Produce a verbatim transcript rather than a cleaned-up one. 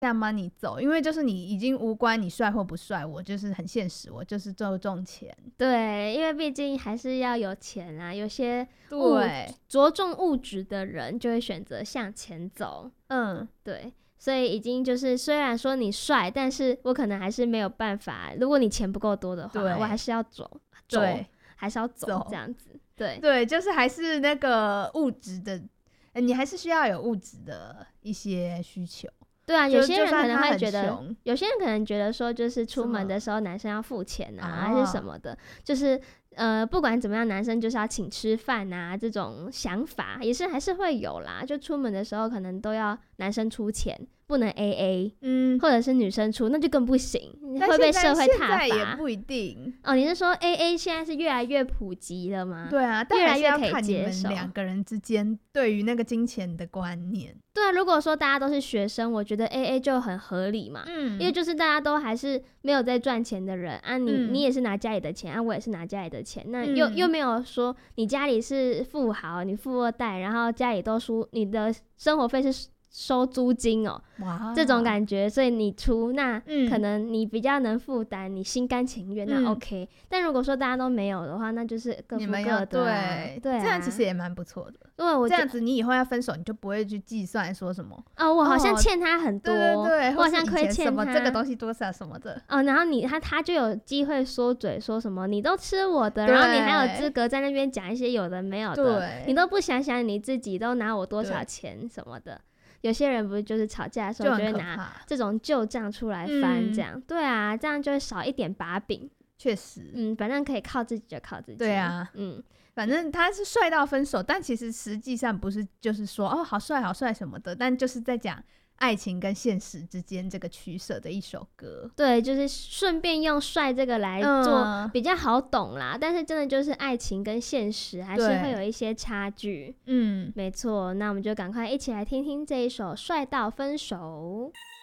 让 money 走，因为就是你已经无关你帅或不帅，我就是很现实，我就是注重钱。 对，因为毕竟还是要有钱啊，有些对着重物质的人就会选择向前走。 嗯， 对，所以已经就是虽然说你帅，但是我可能还是没有办法，如果你钱不够多的话，我还是要走走，还是要走这样子。对对，就是还是那个物质的，你还是需要有物质的一些需求。 对啊，有些人可能会觉得，有些人可能觉得说，就是出门的时候男生要付钱啊，还是什么的，就是呃，不管怎么样，男生就是要请吃饭啊，这种想法也是还是会有啦。就出门的时候可能都要男生出钱，不能 A A， 嗯，或者是女生出，那就更不行，会被社会挞伐。 现在也不一定哦。你是说 A A 现在是越来越普及了吗？ 对啊，但越来越可以接受。两个人之间对于那个金钱的观念。 对啊，如果说大家都是学生，我觉得 A A 就很合理嘛，嗯，因为就是大家都还是没有在赚钱的人啊你，你、嗯、你也是拿家里的钱啊，我也是拿家里的钱，那又、嗯、又没有说你家里是富豪，你富二代，然后家里都输，你的生活费是收租金哦，哇，这种感觉，所以你出那、嗯、可能你比较能负担，你心甘情愿，那 OK、嗯。但如果说大家都没有的话，那就是各付各的、啊， 对对、啊， 这样其实也蛮不错的。 对，我这样子你以后要分手，你就不会去计算说什么哦，我好像欠他很多， 哦、对对对， 我好像亏欠他什么这个东西多少什么的哦，然后你他他就有机会说嘴说什么你都吃我的，然后你还有资格在那边讲一些有的没有的，你都不想想你自己都拿我多少钱什么的。有些人不是就是吵架的时候就会拿这种旧账出来翻，这样、嗯、对啊，这样就会少一点把柄。 确实， 嗯，反正可以靠自己就靠自己。 对啊，嗯，反正他是帅到分手，但其实实际上不是，就是说哦好帅好帅什么的，但就是在讲爱情跟现实之间这个取舍的一首歌。 对，就是顺便用帅这个来做比较好懂啦、嗯、但是真的就是爱情跟现实还是会有一些差距。嗯，没错，那我们就赶快一起来听听这一首帅到分手。